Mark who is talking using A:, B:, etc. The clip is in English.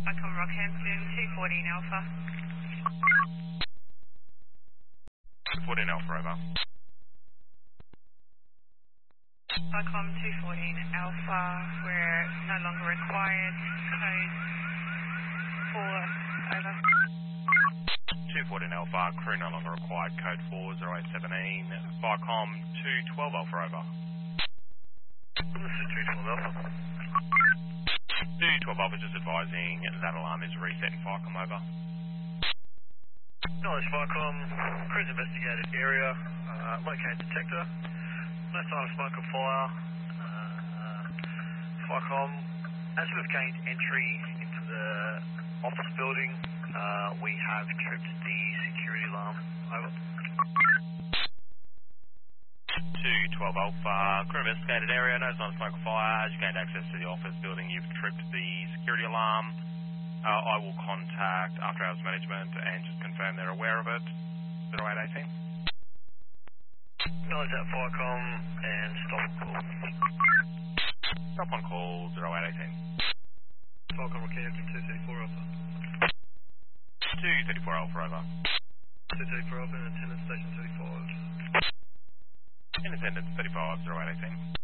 A: Icon Rockhampton, 214 Alpha.
B: 214 Alpha, over.
A: Icon 214 Alpha, we're no longer required. Code 4, over.
B: 214 Alpha, crew no longer required. Code 40817. Viacom 212 Alpha, over.
C: This is 212 Alpha.
B: 212 Alpha, just advising that alarm is reset in Viacom, over.
C: Knowledge Viacom, cruise investigated area, locate detector. No sign of smoke or fire. Viacom, as we've gained entry into the office building, we have tripped the security alarm. Over.
B: 212 Alpha, crew investigated area, no sign of smoke or fire. As you gained access to the office building, you've tripped the security alarm. I will contact After Hours Management and just confirm they're aware of it. 0818.
C: Knowledge at Viacom and stop on call.
B: Stop on call 0818.
C: Viacom Rockhampton 234 Alpha.
B: 234 Alpha, over.
C: 234 Alpha, attendance station 35.
B: In attendance 35 0818.